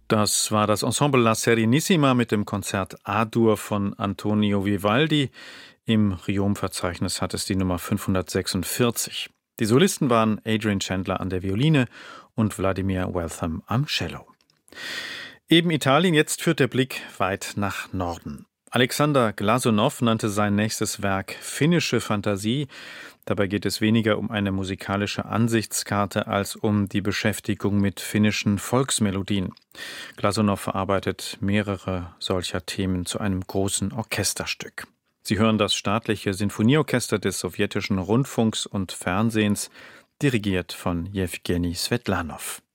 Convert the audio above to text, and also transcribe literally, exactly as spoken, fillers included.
Das war das Ensemble La Serenissima mit dem Konzert A-Dur von Antonio Vivaldi. Im Riom-Verzeichnis hat es die Nummer fünfhundertsechsundvierzig. Die Solisten waren Adrian Chandler an der Violine und Vladimir Weltham am Cello. Eben Italien, jetzt führt der Blick weit nach Norden. Alexander Glasunow nannte sein nächstes Werk Finnische Fantasie. Dabei geht es weniger um eine musikalische Ansichtskarte als um die Beschäftigung mit finnischen Volksmelodien. Glasunow verarbeitet mehrere solcher Themen zu einem großen Orchesterstück. Sie hören das staatliche Sinfonieorchester des sowjetischen Rundfunks und Fernsehens, dirigiert von Jewgeni Svetlanov.